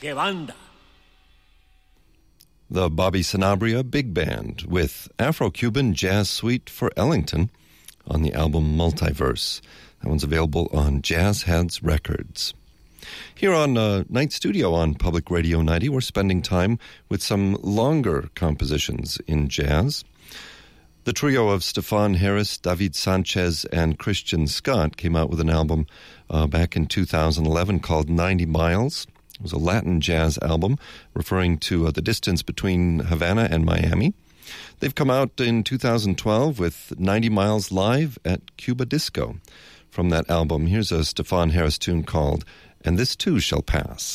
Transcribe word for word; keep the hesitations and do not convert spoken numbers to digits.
¡Qué banda! The Bobby Sanabria Big Band with Afro-Cuban Jazz Suite for Ellington on the album Multiverse. That one's available on Jazz Heads Records. Here on uh, Night Studio on Public Radio ninety, we're spending time with some longer compositions in jazz. The trio of Stefan Harris, David Sanchez, and Christian Scott came out with an album uh, back in two thousand eleven called ninety miles. It was a Latin jazz album referring to uh, the distance between Havana and Miami. They've come out in two thousand twelve with ninety miles Live at Cuba Disco. From that album, here's a Stefan Harris tune called And This Too Shall Pass.